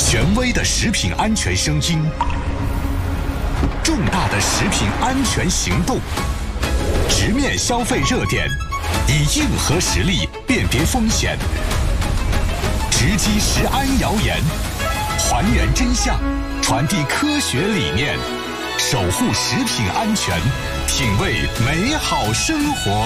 权威的食品安全声音，重大的食品安全行动，直面消费热点，以硬核实力辨别风险，直击食安谣言，还原真相，传递科学理念，守护食品安全，品味美好生活。